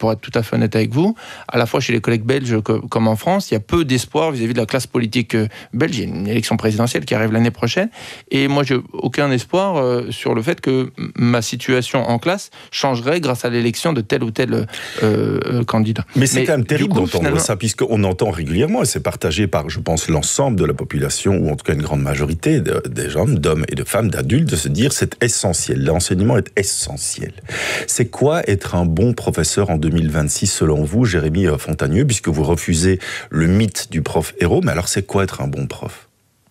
pour être tout à fait honnête avec vous, à la fois chez les collègues belges comme en France, il y a peu d'espoir vis-à-vis de la classe politique belge. Il y a une élection présidentielle qui arrive l'année prochaine, et moi, j'ai aucun espoir sur le fait que ma situation en classe changerait grâce à l'élection de tel ou tel candidat. Mais c'est quand même terrible d'entendre ça, puisqu'on entend régulièrement, et c'est partagé par, je pense, l'ensemble de la population, ou en tout cas une grande majorité des gens, d'hommes et de femmes, d'adultes, de se dire c'est essentiel, l'enseignement est essentiel. C'est quoi être un bon professeur en 2026 selon vous, Jérémy Fontagneux, puisque vous refusez le mythe du prof héros, mais alors c'est quoi être un bon prof ?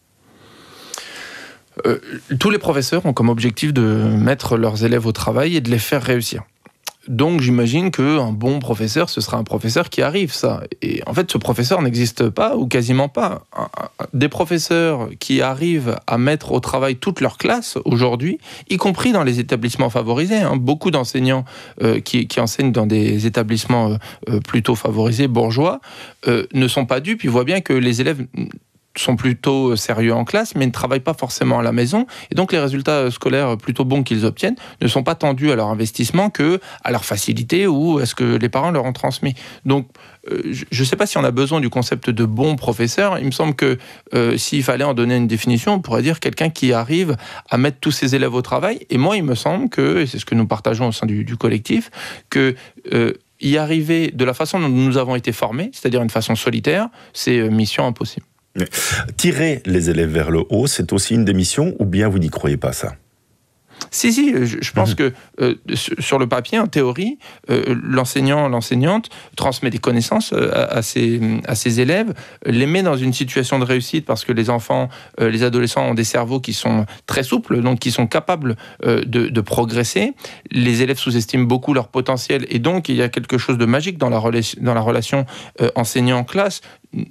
Tous les professeurs ont comme objectif de mettre leurs élèves au travail et de les faire réussir. Donc j'imagine qu'un bon professeur, ce sera un professeur qui arrive, ça. Et en fait, ce professeur n'existe pas, ou quasiment pas. Des professeurs qui arrivent à mettre au travail toute leur classe, aujourd'hui, y compris dans les établissements favorisés. Beaucoup d'enseignants qui enseignent dans des établissements plutôt favorisés, bourgeois, ne sont pas dupes. Ils voient bien que les élèves sont plutôt sérieux en classe, mais ne travaillent pas forcément à la maison. Et donc, les résultats scolaires plutôt bons qu'ils obtiennent ne sont pas tendus à leur investissement que à leur facilité ou à ce que les parents leur ont transmis. Donc, je ne sais pas si on a besoin du concept de bon professeur. Il me semble que s'il fallait en donner une définition, on pourrait dire quelqu'un qui arrive à mettre tous ses élèves au travail. Et moi, il me semble que, et c'est ce que nous partageons au sein du collectif, que y arriver de la façon dont nous avons été formés, c'est-à-dire une façon solitaire, c'est mission impossible. Tirer les élèves vers le haut, c'est aussi une des missions, ou bien vous n'y croyez pas, ça ? Si, je pense que sur le papier, en théorie, l'enseignant, l'enseignante transmet des connaissances à ses élèves, les met dans une situation de réussite parce que les enfants, les adolescents ont des cerveaux qui sont très souples, donc qui sont capables de progresser. Les élèves sous-estiment beaucoup leur potentiel et donc il y a quelque chose de magique dans la relation enseignant-classe.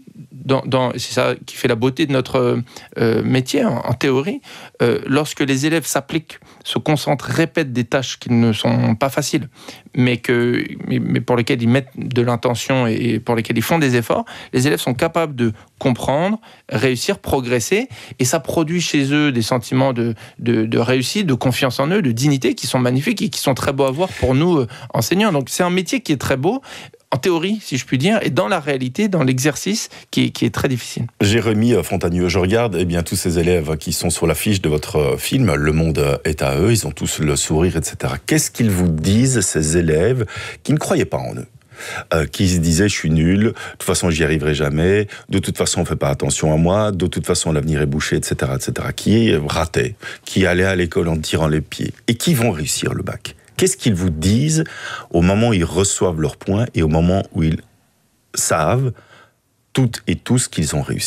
C'est ça qui fait la beauté de notre métier, en théorie. Lorsque les élèves s'appliquent, se concentrent, répètent des tâches qui ne sont pas faciles, mais pour lesquelles ils mettent de l'intention et pour lesquelles ils font des efforts, les élèves sont capables de comprendre, réussir, progresser, et ça produit chez eux des sentiments de réussite, de confiance en eux, de dignité qui sont magnifiques et qui sont très beaux à voir pour nous, enseignants. Donc c'est un métier qui est très beau, en théorie, si je puis dire, et dans la réalité, dans l'exercice, qui est très difficile. Jérémy Fontagneux, je regarde tous ces élèves qui sont sur l'affiche de votre film, Le monde est à eux, ils ont tous le sourire, etc. Qu'est-ce qu'ils vous disent, ces élèves qui ne croyaient pas en eux ? Qui se disaient je suis nul, de toute façon j'y arriverai jamais, de toute façon on fait pas attention à moi, de toute façon l'avenir est bouché, etc., qui rataient, qui allaient à l'école en tirant les pieds et qui vont réussir le bac. Qu'est-ce qu'ils vous disent au moment où ils reçoivent leurs points et au moment où ils savent toutes et tous qu'ils ont réussi ?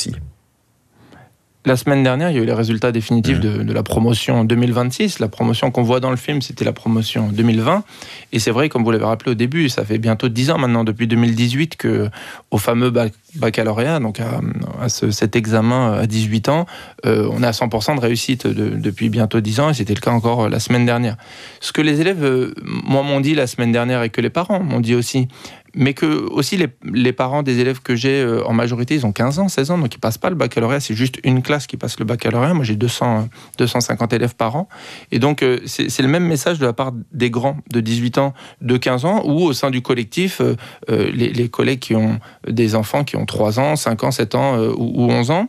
La semaine dernière, il y a eu les résultats définitifs de la promotion 2026. La promotion qu'on voit dans le film, c'était la promotion 2020. Et c'est vrai, comme vous l'avez rappelé au début, ça fait bientôt 10 ans maintenant, depuis 2018, qu'au fameux baccalauréat, donc à cet examen à 18 ans, on est à 100% de réussite depuis bientôt 10 ans, et c'était le cas encore la semaine dernière. Ce que les élèves, moi, m'ont dit la semaine dernière, et que les parents m'ont dit aussi, mais que aussi les parents des élèves que j'ai en majorité, ils ont 15 ans, 16 ans, donc ils passent pas le baccalauréat, c'est juste une classe qui passe le baccalauréat. Moi j'ai 250 élèves par an, et donc c'est le même message de la part des grands de 18 ans, de 15 ans, ou au sein du collectif, les collègues qui ont des enfants qui ont 3 ans, 5 ans, 7 ans ou 11 ans.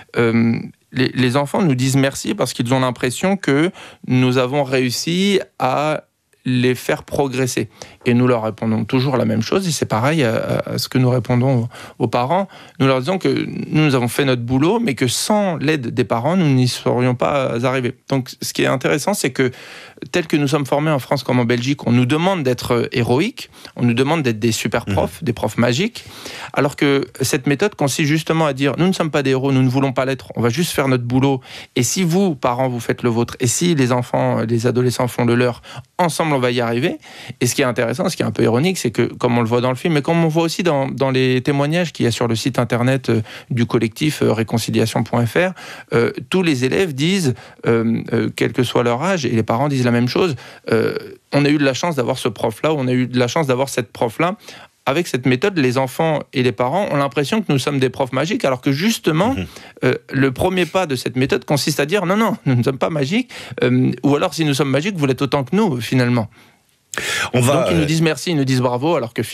Les enfants nous disent merci parce qu'ils ont l'impression que nous avons réussi à les faire progresser. Et nous leur répondons toujours la même chose, et c'est pareil à ce que nous répondons aux parents. Nous leur disons que nous avons fait notre boulot, mais que sans l'aide des parents, nous n'y serions pas arrivés. Donc ce qui est intéressant, c'est que tel que nous sommes formés en France comme en Belgique, on nous demande d'être héroïques, on nous demande d'être des super profs, des profs magiques, alors que cette méthode consiste justement à dire nous ne sommes pas des héros, nous ne voulons pas l'être, on va juste faire notre boulot, et si vous, parents, vous faites le vôtre, et si les enfants, les adolescents font le leur, ensemble on va y arriver. Et ce qui est intéressant, ce qui est un peu ironique, c'est que, comme on le voit dans le film, mais comme on voit aussi dans les témoignages qu'il y a sur le site internet du collectif réconciliation.fr, tous les élèves disent, quel que soit leur âge, et les parents disent la même chose, on a eu de la chance d'avoir ce prof-là, on a eu de la chance d'avoir cette prof-là. Avec cette méthode, les enfants et les parents ont l'impression que nous sommes des profs magiques, alors que justement, le premier pas de cette méthode consiste à dire non, nous ne sommes pas magiques, ou alors si nous sommes magiques, vous l'êtes autant que nous, finalement. Donc ils nous disent merci, ils nous disent bravo, alors que